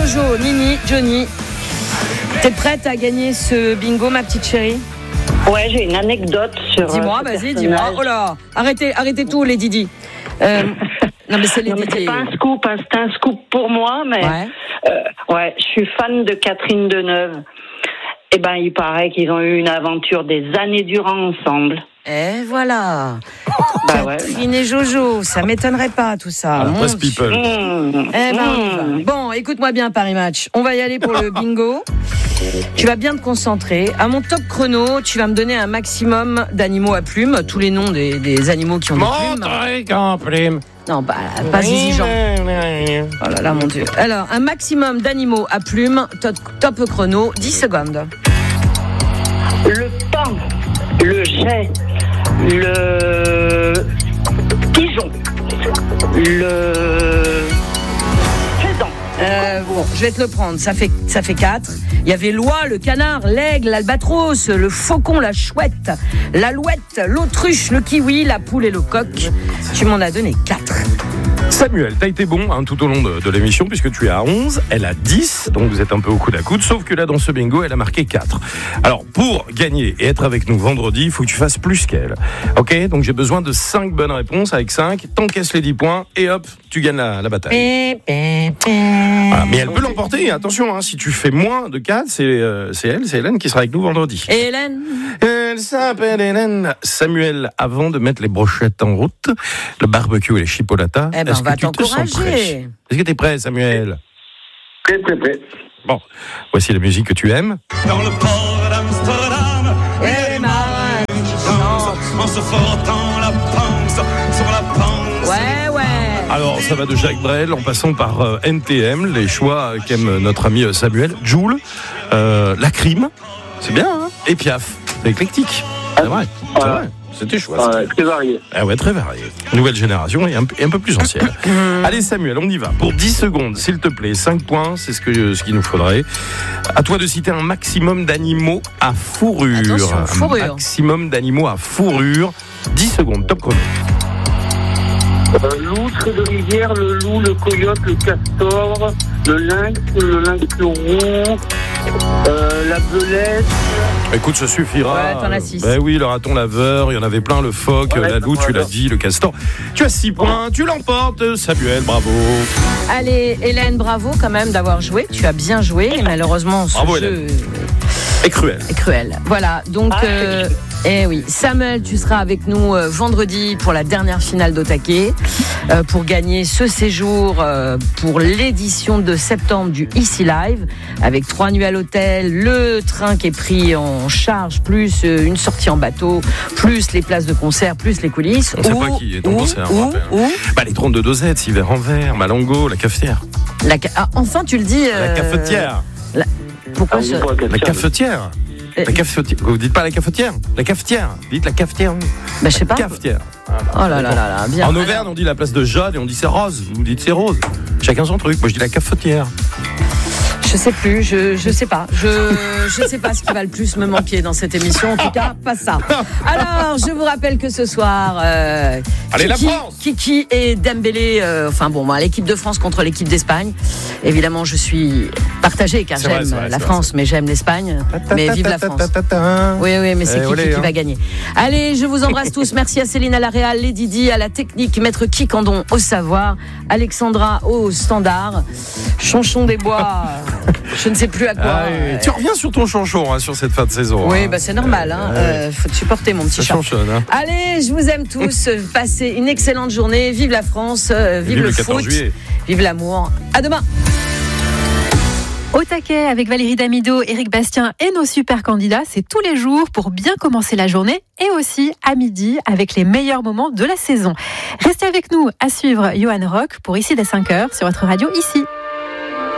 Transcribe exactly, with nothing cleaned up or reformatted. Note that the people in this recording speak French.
Jojo, Nini, Johnny. T'es prête à gagner ce bingo, ma petite chérie? Ouais, j'ai une anecdote sur. Dis-moi, euh, vas-y, dis-moi. Oh là, arrêtez, arrêtez tout, les Didi. Euh, non, mais c'est les Non, mais Didi. c'est pas un scoop, hein, c'est un scoop pour moi, mais Ouais. euh, ouais, je suis fan de Catherine Deneuve. Eh ben, il paraît qu'ils ont eu une aventure des années durant ensemble. Et voilà. Bah ouais. Catherine et Jojo, ça m'étonnerait pas tout ça. Ah, Mon Press Dieu. People. Mmh. Eh ben, on y va. Mmh. Bon, écoute-moi bien, Paris Match. On va y aller pour le bingo. Tu vas bien te concentrer. À mon top chrono, tu vas me donner un maximum d'animaux à plumes, tous les noms des, des animaux qui ont des plumes. Montrez qu'en plume. Non, bah, pas Zizi Jean. Oh là là, mon Dieu. Alors, un maximum d'animaux à plumes, top, top chrono, dix secondes. Le pain, le jet, le pigeon, le faisan. Euh, bon, je vais te le prendre. Ça fait, ça fait quatre. Il y avait l'oie, le canard, l'aigle, l'albatros, le faucon, la chouette, l'alouette, l'autruche, le kiwi, la poule et le coq. Tu m'en as donné quatre. Samuel, t'as été bon hein, tout au long de, de l'émission puisque tu es à onze, elle a dix, donc vous êtes un peu au coude à coude, sauf que là dans ce bingo, elle a marqué quatre. Alors pour gagner et être avec nous vendredi, il faut que tu fasses plus qu'elle. Ok, donc j'ai besoin de cinq bonnes réponses. Avec cinq, t'encaisses les dix points et hop, tu gagnes la, la bataille. Voilà. Mais elle peut l'emporter, attention, hein, si tu fais moins de quatre, c'est, euh, c'est elle, c'est Hélène qui sera avec nous vendredi. Et Hélène? Elle s'appelle Hélène. Samuel, avant de mettre les brochettes en route, le barbecue et les chipolatas, Eh ben, est-ce on va que tu te sens prêt? t'encourager. Est-ce que tu es prêt, Samuel? Prêt, prêt, prêt. Bon, voici la musique que tu aimes. Dans le port d'Amsterdam, Et les marins qui chantent. en se frottant la panse sur la panse. Ouais, ouais. Alors, ça va de Jacques Brel en passant par euh, N T M, les choix qu'aime notre ami euh, Samuel, Joule, euh, La Crime, c'est bien, hein, et Piaf, c'est éclectique. C'est vrai, c'est Ah. vrai. C'était choix. Ah ouais, très varié. Ah ouais, très varié. Nouvelle génération et un, et un peu plus ancienne. Allez Samuel, on y va. Pour dix secondes, s'il te plaît, cinq points, c'est ce, que, ce qu'il nous faudrait. À toi de citer un maximum d'animaux à fourrure. Attention, fourrure. Un maximum d'animaux à fourrure. dix secondes, top chrono. Euh, l'outre de rivière, le loup, le coyote, le castor, le lynx, le lynx roux, euh, la belette. Écoute, ça suffira. Ouais, t'en as six. Ben oui, le raton laveur, il y en avait plein, le phoque, Ouais, la loup, tu voilà. l'as dit, le castor. Tu as six points, tu l'emportes, Samuel, bravo. Allez, Hélène, bravo quand même d'avoir joué. Tu as bien joué. Et malheureusement, ce Bravo, jeu Et cruel. est cruel. Voilà, donc... Ah, euh, eh oui, Samuel, tu seras avec nous euh, vendredi pour la dernière finale d'Otake, euh, pour gagner ce séjour euh, pour l'édition de septembre du Ici Live, avec trois nuits à l'hôtel, le train qui est pris en charge, plus euh, une sortie en bateau, plus les places de concert, plus les coulisses. On sait Ou- pas qui est ton ou- concert, on ou- rappelle. ou- Bah, les trente-deux dosettes, Hiver en verre, Malango, la cafetière. la ca- ah, enfin, tu le dis. La euh, cafetière. Pourquoi Ah, ce... on dit pour la La cafetière. cafetière. Euh, La cafetière. Vous dites pas la cafetière? La cafetière. Dites la cafetière. bah, je sais pas. Cafetière. Oh là là là là, bien. En Auvergne, on dit la place de Jade et on dit c'est rose. Vous dites c'est rose. Chacun son truc. Moi, je dis la cafetière. Je sais plus, je je sais pas. Je je sais pas ce qui va le plus me manquer dans cette émission. En tout cas, pas ça. Alors, je vous rappelle que ce soir, euh, Allez, la Kiki, France Kiki et Dembélé. euh, enfin bon, moi, l'équipe de France contre l'équipe d'Espagne. Évidemment, je suis partagée car C'est vrai, j'aime c'est vrai, la c'est France, vrai, mais j'aime l'Espagne. Mais vive la France. Oui, oui, mais c'est Eh, Kiki olé, qui hein. va gagner. Allez, je vous embrasse tous. Merci à Céline à la Réal, les Didi à la technique, Maître Kikandon au savoir, Alexandra au standard, Chonchon des Bois. Je ne sais plus à quoi. Ah, oui. Tu reviens sur ton chanchon hein, sur cette fin de saison. Oui, hein. bah c'est normal. Hein. Ouais. Euh, faut te supporter, mon petit Ça chat. chanchonne. Hein. Allez, je vous aime tous. Passez une excellente journée. Vive la France. euh, vive, Vive le, le quatorze foot. juillet. Vive l'amour. À demain. Au taquet avec Valérie Damido, Éric Bastien et nos super candidats, c'est tous les jours pour bien commencer la journée et aussi à midi avec les meilleurs moments de la saison. Restez avec nous à suivre Johan Rock pour Ici dès cinq heures sur votre radio Ici.